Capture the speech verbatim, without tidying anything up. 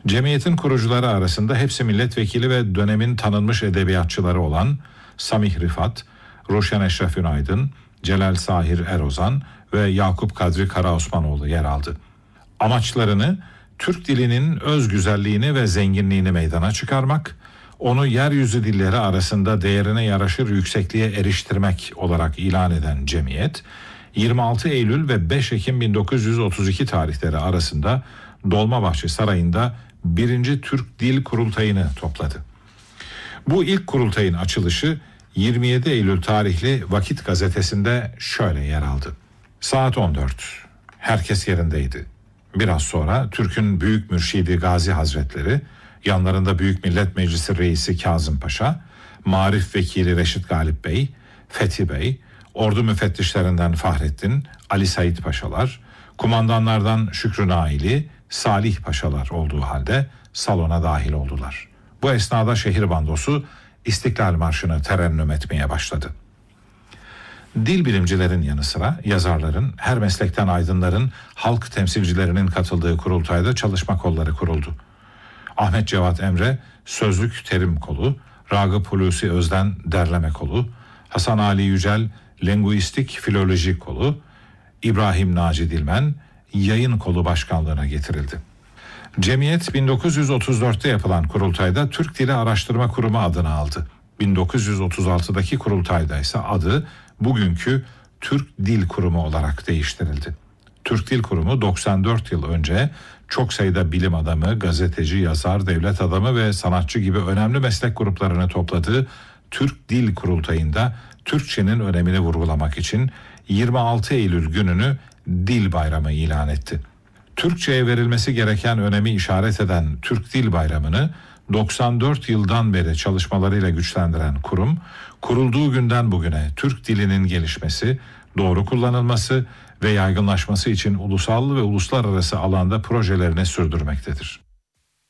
Cemiyetin kurucuları arasında hepsi milletvekili ve dönemin tanınmış edebiyatçıları olan Samih Rifat, Ruşen Eşref Ünaydın, Celal Sahir Erozan ve Yakup Kadri Karaosmanoğlu yer aldı. Amaçlarını Türk dilinin öz güzelliğini ve zenginliğini meydana çıkarmak, onu yeryüzü dilleri arasında değerine yaraşır yüksekliğe eriştirmek olarak ilan eden cemiyet, yirmi altı Eylül ve beş Ekim bin dokuz yüz otuz iki tarihleri arasında Dolmabahçe Sarayı'nda birinci Türk Dil Kurultayı'nı topladı. Bu ilk kurultayın açılışı yirmi yedi Eylül tarihli Vakit gazetesinde şöyle yer aldı. Saat on dört. Herkes yerindeydi. Biraz sonra Türk'ün büyük mürşidi Gazi Hazretleri, yanlarında Büyük Millet Meclisi Reisi Kazım Paşa, Marif Vekili Reşit Galip Bey, Fethi Bey, ordu müfettişlerinden Fahrettin, Ali Said Paşalar, kumandanlardan Şükrü Naili, Salih Paşalar olduğu halde salona dahil oldular. Bu esnada şehir bandosu İstiklal Marşı'nı terennüm etmeye başladı. Dil bilimcilerin yanı sıra yazarların, her meslekten aydınların, halk temsilcilerinin katıldığı kurultayda çalışma kolları kuruldu. Ahmet Cevat Emre Sözlük Terim Kolu, Ragıp Hulusi Özden Derleme Kolu, Hasan Ali Yücel Lenguistik Filoloji Kolu, İbrahim Naci Dilmen Yayın Kolu başkanlığına getirildi. Cemiyet bin dokuz yüz otuz dörtte yapılan kurultayda Türk Dili Araştırma Kurumu adını aldı. bin dokuz yüz otuz altıdaki kurultayda ise adı bugünkü Türk Dil Kurumu olarak değiştirildi. Türk Dil Kurumu doksan dört yıl önce çok sayıda bilim adamı, gazeteci, yazar, devlet adamı ve sanatçı gibi önemli meslek gruplarını topladığı Türk Dil Kurultayı'nda Türkçenin önemini vurgulamak için yirmi altı Eylül gününü Dil Bayramı ilan etti. Türkçe'ye verilmesi gereken önemi işaret eden Türk Dil Bayramı'nı doksan dört yıldan beri çalışmalarıyla güçlendiren kurum, kurulduğu günden bugüne Türk dilinin gelişmesi, doğru kullanılması ve yaygınlaşması için ulusal ve uluslararası alanda projelerini sürdürmektedir.